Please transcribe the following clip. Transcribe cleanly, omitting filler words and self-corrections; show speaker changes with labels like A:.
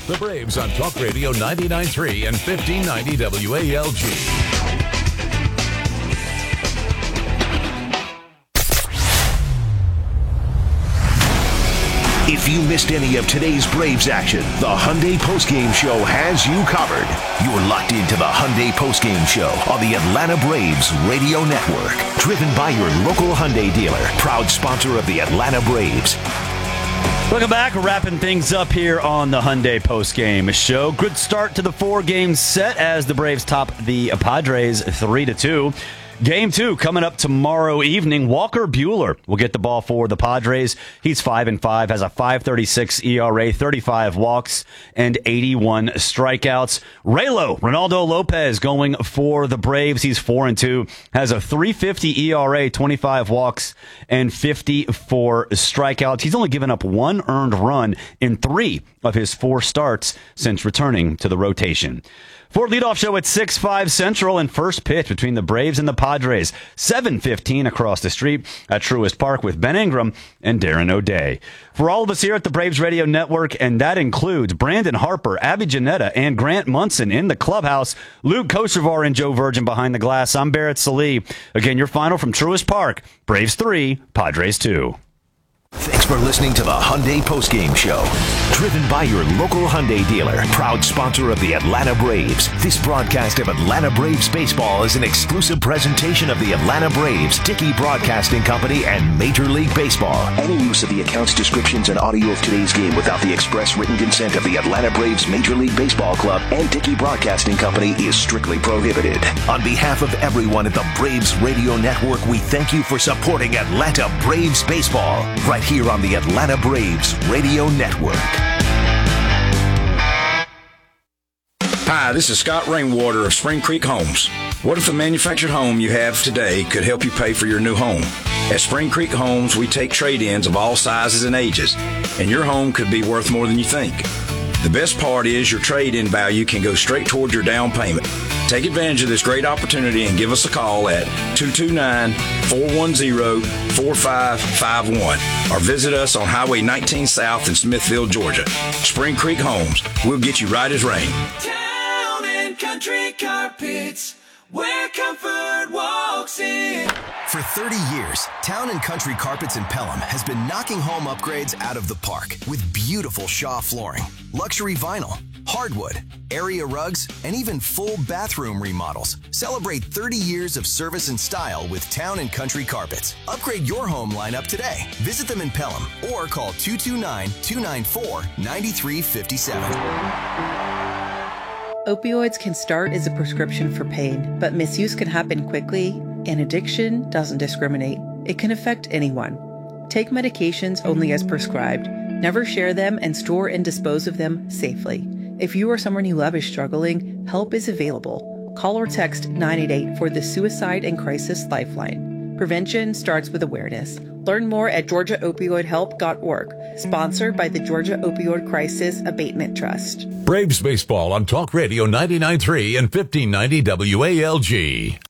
A: The Braves on Talk Radio 99.3 and 1590 WALG.
B: If you missed any of today's Braves action, the Hyundai Postgame Show has you covered. You're locked into the Hyundai Postgame Show on the Atlanta Braves Radio Network. Driven by your local Hyundai dealer, proud sponsor of the Atlanta Braves.
C: Welcome back. We're wrapping things up here on the Hyundai Postgame Show. Good start to the 4-game set as the Braves top the Padres 3-2. Game 2 coming up tomorrow evening. Walker Buehler will get the ball for the Padres. He's 5-5, has a 5.36 ERA, 35 walks, and 81 strikeouts. Ronaldo Lopez going for the Braves. He's 4-2, has a 3.50 ERA, 25 walks, and 54 strikeouts. He's only given up one earned run in 3 of his 4 starts since returning to the rotation. For leadoff show at 6:05 Central and first pitch between the Braves and the Padres. 7:15 across the street at Truist Park with Ben Ingram and Darren O'Day. For all of us here at the Braves Radio Network, and that includes Brandon Harper, Abby Janetta, and Grant Munson in the clubhouse, Luke Kochevar and Joe Virgin behind the glass. I'm Barrett Sallee. Again, your final from Truist Park. Braves 3, Padres 2.
B: Thanks for listening to the Hyundai Postgame Show. Driven by your local Hyundai dealer, proud sponsor of the Atlanta Braves. This broadcast of Atlanta Braves baseball is an exclusive presentation of the Atlanta Braves, Dickey Broadcasting Company, and Major League Baseball. Any use of the accounts, descriptions, and audio of today's game without the express written consent of the Atlanta Braves Major League Baseball Club and Dickey Broadcasting Company is strictly prohibited. On behalf of everyone at the Braves Radio Network, we thank you for supporting Atlanta Braves baseball. Right here on the Atlanta Braves Radio Network.
D: Hi, this is Scott Rainwater of Spring Creek Homes. What if the manufactured home you have today could help you pay for your new home? At Spring Creek Homes, we take trade-ins of all sizes and ages, and your home could be worth more than you think. The best part is your trade-in value can go straight toward your down payment. Take advantage of this great opportunity and give us a call at 229-410-4551 or visit us on Highway 19 South in Smithville, Georgia. Spring Creek Homes. We'll get you right as rain.
E: Town and Country Carpets, where comfort walks in.
F: For 30 years, Town & Country Carpets in Pelham has been knocking home upgrades out of the park with beautiful Shaw flooring, luxury vinyl, hardwood, area rugs, and even full bathroom remodels. Celebrate 30 years of service and style with Town & Country Carpets. Upgrade your home lineup today. Visit them in Pelham or call 229-294-9357.
G: Opioids can start as a prescription for pain, but misuse can happen quickly, and addiction doesn't discriminate. It can affect anyone. Take medications only as prescribed. Never share them and store and dispose of them safely. If you or someone you love is struggling, help is available. Call or text 988 for the Suicide and Crisis Lifeline. Prevention starts with awareness. Learn more at GeorgiaOpioidHelp.org. Sponsored by the Georgia Opioid Crisis Abatement Trust.
A: Braves baseball on Talk Radio 99.3 and 1590 WALG.